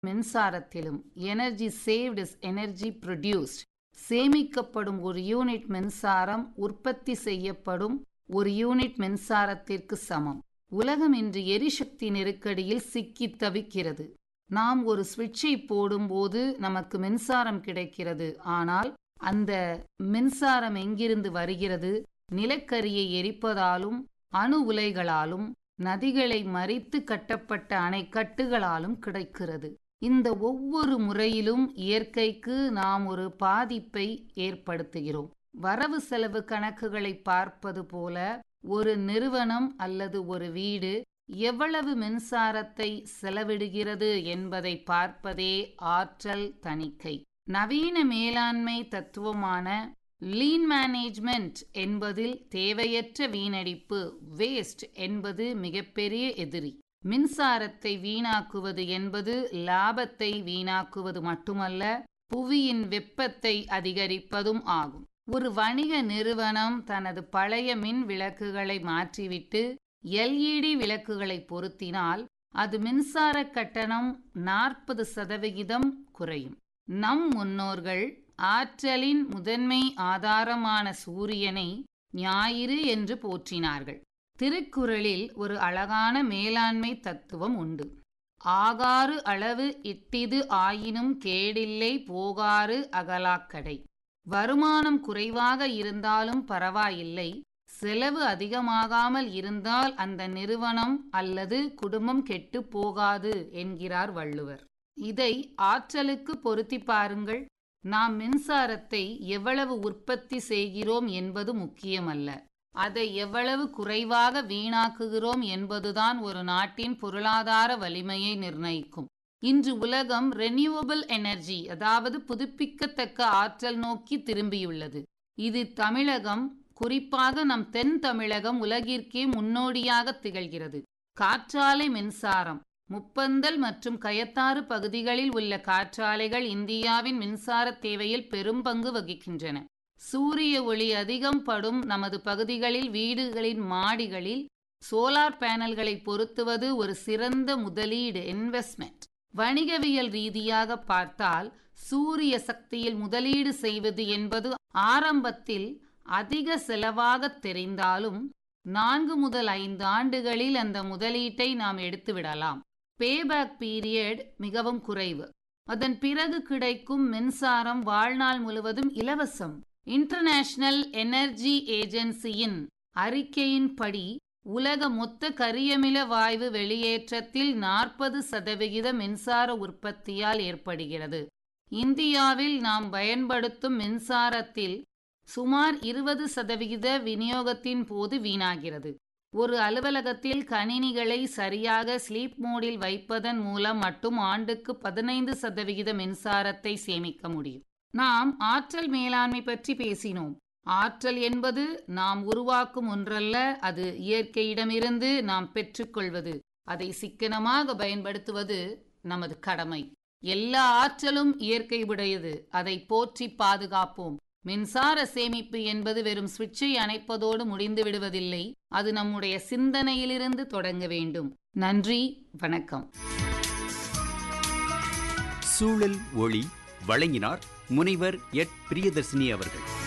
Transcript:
மின்சாரத்திலும் energy saved is energy produced. சேமிக்கப்படும் ஒரு unit மின்சாரம் உற்பத்தி செய்யப்படும் ஒரு யூனிட் மின்சாரத்திற்கு சமம். உலகம் இன்று எரிசக்தி நெருக்கடியில் சிக்கி தவிக்கிறது. நாம் ஒரு சுவிட்சை போடும்போது நமக்கு மின்சாரம் கிடைக்கிறது. ஆனால் அந்த மின்சாரம் எங்கிருந்து வருகிறது? நிலக்கரியை எரிப்பதாலும், அணு உலைகளாலும், நதிகளை மறித்து கட்டப்பட்ட அணைக்கட்டுகளாலும் கிடைக்கிறது. இந்த ஒவ்வொரு முறையிலும் இயற்கைக்கு நாம் ஒரு பாதிப்பை ஏற்படுத்துகிறோம். வரவு செலவு கணக்குகளை பார்ப்பது போல ஒரு நிறுவனம் அல்லது ஒரு வீடு எவ்வளவு மின்சாரத்தை செலவிடுகிறது என்பதை பார்ப்பதே ஆற்றல் தணிக்கை. நவீன மேலாண்மை தத்துவமான லீன் மேனேஜ்மெண்ட் என்பதில் தேவையற்ற வீணடிப்பு, வேஸ்ட் என்பது மிகப்பெரிய எதிரி. மின்சாரத்தை வீணாக்குவது என்பது லாபத்தை வீணாக்குவது மட்டுமல்ல, புவியின் வெப்பத்தை அதிகரிப்பதும் ஆகும். ஒரு வணிக நிறுவனம் தனது பழைய மின் விளக்குகளை மாற்றிவிட்டு LED விளக்குகளை பொருத்தினால் அது மின்சார கட்டணம் 40% குறையும். நம் முன்னோர்கள் ஆற்றலின் முதன்மை ஆதாரமான சூரியனை ஞாயிறு என்று போற்றினார்கள். திருக்குறளில் ஒரு அழகான மேலாண்மை தத்துவம் உண்டு. ஆகாறு அளவு இட்டிது ஆயினும் கேடில்லை போகாறு அகலாக்கடை. வருமானம் குறைவாக இருந்தாலும் பரவாயில்லை, செலவு அதிகமாகாமல் இருந்தால் அந்த நிறுவனம் அல்லது குடும்பம் கெட்டு போகாது என்கிறார் வள்ளுவர். இதை ஆற்றலுக்கு பொருத்தி பாருங்கள். நாம் மின்சாரத்தை எவ்வளவு உற்பத்தி செய்கிறோம் என்பது முக்கியமல்ல, அதை எவ்வளவு குறைவாக வீணாக்குகிறோம் என்பதுதான் ஒரு நாட்டின் பொருளாதார வலிமையை நிர்ணயிக்கும். இன்று உலகம் ரெனியூவபிள் எனர்ஜி, அதாவது புதுப்பிக்கத்தக்க ஆற்றல் நோக்கி திரும்பியுள்ளது. இது தமிழகம், குறிப்பாக நம் தென் தமிழகம் உலகிற்கே முன்னோடியாக திகழ்கிறது. காற்றாலை மின்சாரம். முப்பந்தல் மற்றும் கயத்தாறு பகுதிகளில் உள்ள காற்றாலைகள் இந்தியாவின் மின்சார தேவையில் பெரும் பங்கு வகிக்கின்றன. சூரிய ஒளி அதிகம் படும் நமது பகுதிகளில் வீடுகளின் மாடிகளில் சோலார் பேனல்களை பொருத்துவது ஒரு சிறந்த முதலீடு, இன்வெஸ்ட்மெண்ட். வணிகவியல் ரீதியாக பார்த்தால் சூரிய சக்தியில் முதலீடு செய்வது என்பது ஆரம்பத்தில் அதிக செலவாக தெரிந்தாலும் 4 முதல் 5 ஆண்டுகளில் அந்த முதலீட்டை நாம் எடுத்துவிடலாம். பேபேக் பீரியட் மிகவும் குறைவு. அதன் பிறகு கிடைக்கும் மின்சாரம் வாழ்நாள் முழுவதும் இலவசம். இன்டர்நேஷனல் எனர்ஜி ஏஜென்சியின் அறிக்கையின்படி உலக மொத்த கரியமில வாயு வெளியேற்றத்தில் 40% மின்சார உற்பத்தியால் ஏற்படுகிறது. இந்தியாவில் நாம் பயன்படுத்தும் மின்சாரத்தில் சுமார் 20% விநியோகத்தின் போது வீணாகிறது. ஒரு அலுவலகத்தில் கணினிகளை சரியாக ஸ்லீப் மோடில் வைப்பதன் மூலம் மட்டும் ஆண்டுக்கு 15% மின்சாரத்தை சேமிக்க முடியும். நாம் ஆற்றல் மேலாண்மை பற்றி பேசினோம். ஆற்றல் என்பது நாம் உருவாக்கும் ஒன்றல்ல, அது இயற்கையிடமிருந்து நாம் பெற்றுக்கொள்வது. அதை சிக்கனமாக பயன்படுத்துவது நமது கடமை. எல்லா ஆற்றலும் இயற்கை உடையது, அதை போற்றி பாதுகாப்போம். மின்சார சேமிப்பு என்பது வெறும் சுவிட்சை அணைப்பதோடு முடிந்து விடுவதில்லை, அது நம்முடைய சிந்தனையிலிருந்து தொடங்க வேண்டும். நன்றி, வணக்கம். சூழல் ஒளி வழங்கினார் முனைவர் எட் பிரியதர்சினி அவர்கள்.